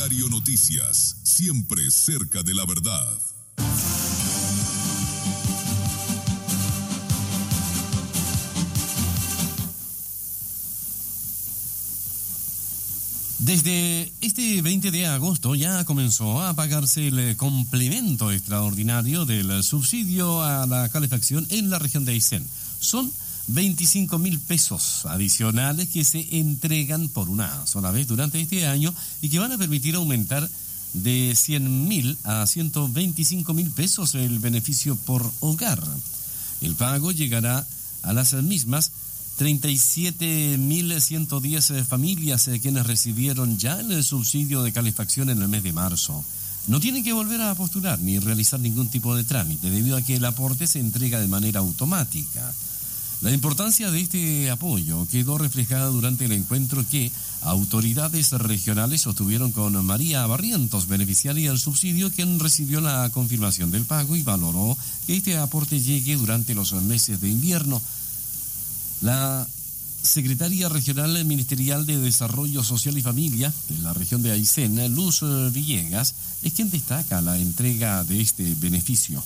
Diario Noticias, siempre cerca de la verdad. Desde este 20 de agosto ya comenzó a pagarse el complemento extraordinario del subsidio a la calefacción en la región de Aysén. Son 25.000 pesos adicionales que se entregan por una sola vez durante este año y que van a permitir aumentar de 100.000 a 125.000 pesos el beneficio por hogar. El pago llegará a las mismas 37.110 familias quienes recibieron ya el subsidio de calefacción en el mes de marzo. No tienen que volver a postular ni realizar ningún tipo de trámite debido a que el aporte se entrega de manera automática. La importancia de este apoyo quedó reflejada durante el encuentro que autoridades regionales sostuvieron con María Barrientos, beneficiaria del subsidio, quien recibió la confirmación del pago y valoró que este aporte llegue durante los meses de invierno. La secretaria regional ministerial de Desarrollo Social y Familia de la región de Aysén, Luz Villegas, es quien destaca la entrega de este beneficio.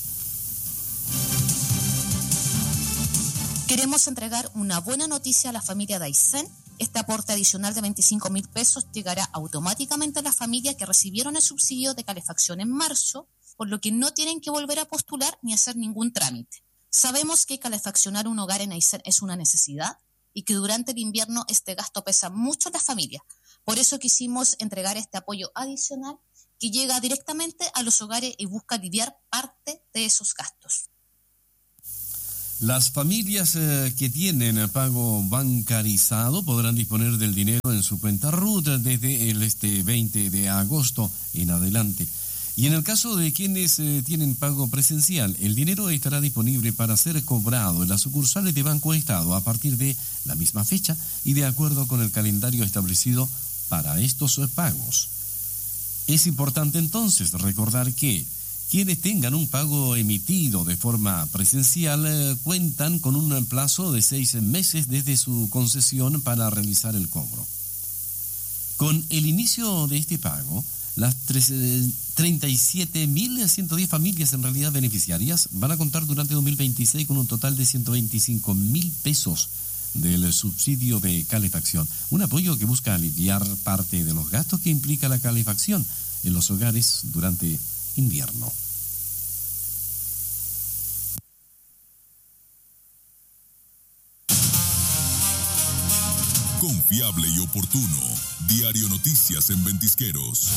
Queremos entregar una buena noticia a la familia de Aysén. Este aporte adicional de 25.000 pesos llegará automáticamente a las familias que recibieron el subsidio de calefacción en marzo, por lo que no tienen que volver a postular ni hacer ningún trámite. Sabemos que calefaccionar un hogar en Aysén es una necesidad y que durante el invierno este gasto pesa mucho en las familias. Por eso quisimos entregar este apoyo adicional que llega directamente a los hogares y busca aliviar parte de esos gastos. Las familias que tienen pago bancarizado podrán disponer del dinero en su cuenta RUT desde este 20 de agosto en adelante. Y en el caso de quienes tienen pago presencial, el dinero estará disponible para ser cobrado en las sucursales de Banco Estado a partir de la misma fecha y de acuerdo con el calendario establecido para estos pagos. Es importante entonces recordar que quienes tengan un pago emitido de forma presencial cuentan con un plazo de 6 meses desde su concesión para realizar el cobro. Con el inicio de este pago, las 37.110 familias en realidad beneficiarias van a contar durante 2026 con un total de 125.000 pesos del subsidio de calefacción. Un apoyo que busca aliviar parte de los gastos que implica la calefacción en los hogares durante invierno. Confiable y oportuno. Diario Noticias en Ventisqueros.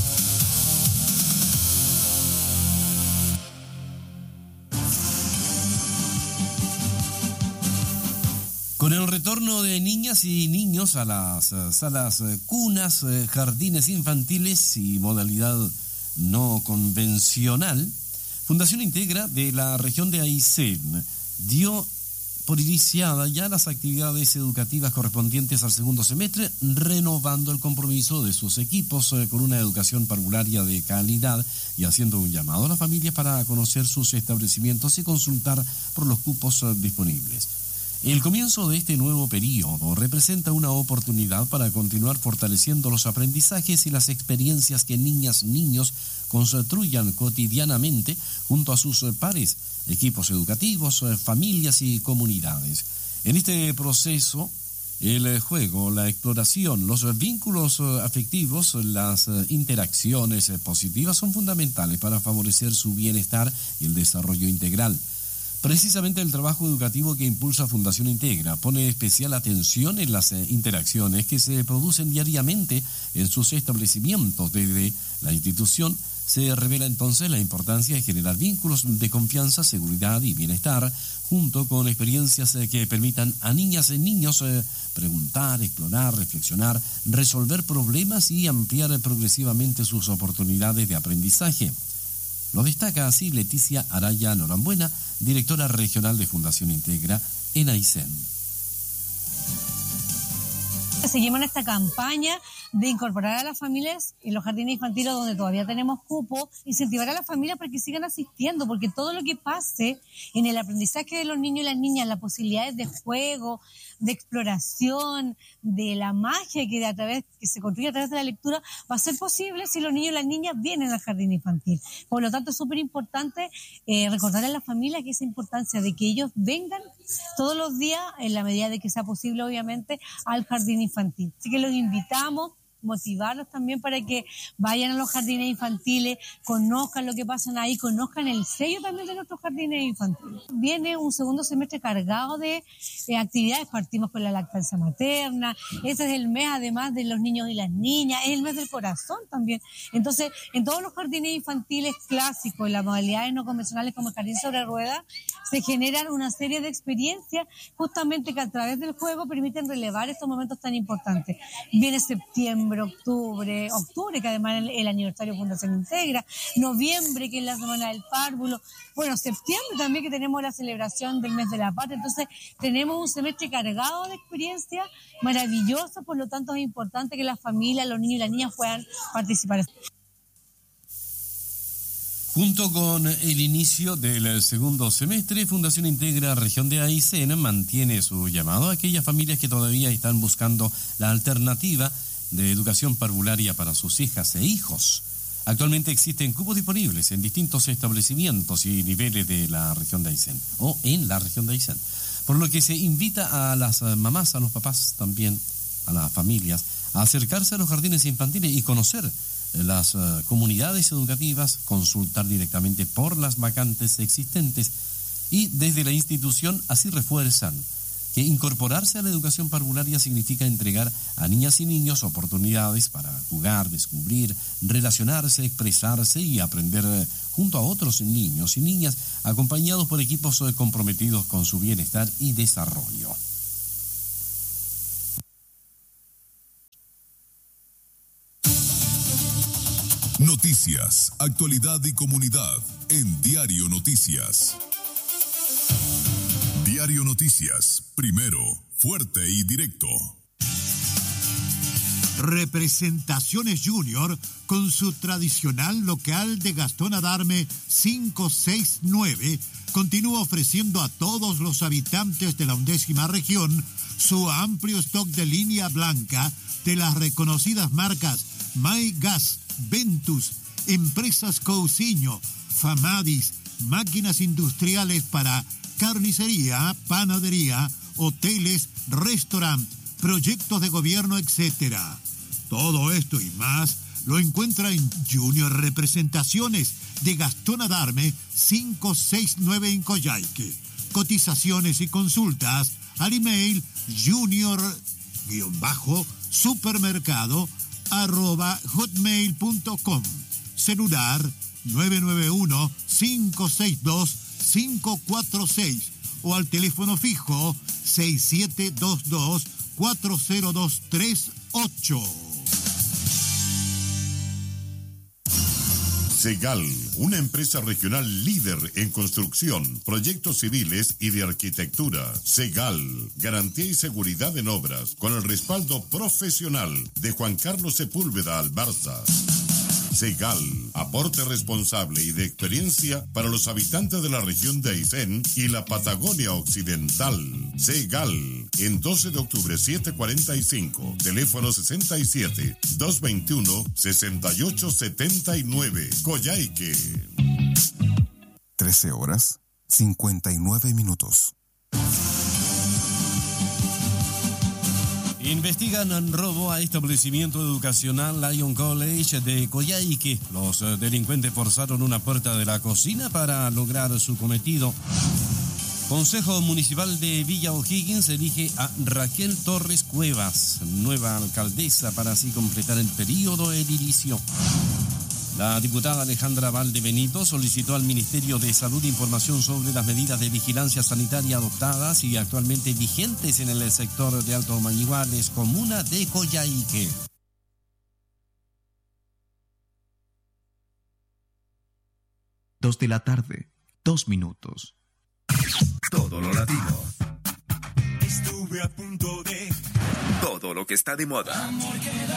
Con el retorno de niñas y niños a las salas cunas, jardines infantiles y modalidad no convencional, Fundación Integra de la región de Aysén dio por iniciada ya las actividades educativas correspondientes al segundo semestre, renovando el compromiso de sus equipos con una educación parvularia de calidad y haciendo un llamado a las familias para conocer sus establecimientos y consultar por los cupos disponibles. El comienzo de este nuevo periodo representa una oportunidad para continuar fortaleciendo los aprendizajes y las experiencias que niñas y niños construyan cotidianamente junto a sus pares, equipos educativos, familias y comunidades. En este proceso, el juego, la exploración, los vínculos afectivos, las interacciones positivas son fundamentales para favorecer su bienestar y el desarrollo integral. Precisamente el trabajo educativo que impulsa Fundación Integra pone especial atención en las interacciones que se producen diariamente en sus establecimientos. Desde la institución se revela entonces la importancia de generar vínculos de confianza, seguridad y bienestar, junto con experiencias que permitan a niñas y niños preguntar, explorar, reflexionar, resolver problemas y ampliar progresivamente sus oportunidades de aprendizaje. Lo destaca así Leticia Araya Norambuena, directora regional de Fundación Integra en Aysén. Seguimos en esta campaña de incorporar a las familias en los jardines infantiles donde todavía tenemos cupo, incentivar a las familias para que sigan asistiendo, porque todo lo que pase en el aprendizaje de los niños y las niñas, las posibilidades de juego, de exploración, de la magia que se construye a través de la lectura, va a ser posible si los niños y las niñas vienen al jardín infantil. Por lo tanto, es súper importante recordar a las familias que esa importancia de que ellos vengan todos los días, en la medida de que sea posible, obviamente, al jardín infantil. Así que los invitamos, motivarlos también para que vayan a los jardines infantiles, conozcan lo que pasa ahí, conozcan el sello también de nuestros jardines infantiles. Viene un segundo semestre cargado de actividades, partimos con la lactancia materna, este es el mes además de los niños y las niñas, es el mes del corazón también. Entonces, en todos los jardines infantiles clásicos y las modalidades no convencionales como el jardín sobre ruedas, se generan una serie de experiencias justamente que a través del juego permiten relevar estos momentos tan importantes. Viene septiembre, octubre, que además es el aniversario de Fundación Integra, noviembre, que es la Semana del Párvulo, bueno, septiembre también, que tenemos la celebración del Mes de la Patria. Entonces tenemos un semestre cargado de experiencias maravillosas, por lo tanto es importante que las familias, los niños y las niñas puedan participar. Junto con el inicio del segundo semestre, Fundación Integra Región de Aysén mantiene su llamado a aquellas familias que todavía están buscando la alternativa de educación parvularia para sus hijas e hijos. Actualmente existen cupos disponibles en distintos establecimientos y niveles de la región de Aysén, o en la región de Aysén, por lo que se invita a las mamás, a los papás también, a las familias, a acercarse a los jardines infantiles y conocer las comunidades educativas, consultar directamente por las vacantes existentes, y desde la institución así refuerzan que incorporarse a la educación parvularia significa entregar a niñas y niños oportunidades para jugar, descubrir, relacionarse, expresarse y aprender junto a otros niños y niñas, acompañados por equipos comprometidos con su bienestar y desarrollo. Noticias, actualidad y comunidad en Diario Noticias. Diario Noticias, primero, fuerte y directo. Representaciones Junior, con su tradicional local de Gastón Adarme 569, continúa ofreciendo a todos los habitantes de la 11ª región su amplio stock de línea blanca de las reconocidas marcas MyGas, Ventus, Empresas Cousiño, Famadis, máquinas industriales para carnicería, panadería, hoteles, restaurantes, proyectos de gobierno, etc. Todo esto y más lo encuentra en Junior Representaciones de Gastón Adarme 569 en Coyhaique. Cotizaciones y consultas al email junior-supermercado@hotmail.com. Celular 991-562-546 o al teléfono fijo 6722-40238. Segal, una empresa regional líder en construcción, proyectos civiles y de arquitectura. Segal, garantía y seguridad en obras, con el respaldo profesional de Juan Carlos Sepúlveda Albarza. Segal, aporte responsable y de experiencia para los habitantes de la región de Aysén y la Patagonia Occidental. Segal, en 12 de octubre 745, teléfono 67-221-6879, Coyhaique. 13:59. Investigan robo a establecimiento educacional Lion College de Coyhaique. Los delincuentes forzaron una puerta de la cocina para lograr su cometido. Consejo Municipal de Villa O'Higgins elige a Raquel Torres Cuevas, nueva alcaldesa, para así completar el periodo edilicio. La diputada Alejandra Valdebenito solicitó al Ministerio de Salud información sobre las medidas de vigilancia sanitaria adoptadas y actualmente vigentes en el sector de Alto Mañiguales, comuna de Coyhaique. 2:02 p.m. Todo lo latino. Estuve a punto de... Todo lo que está de moda.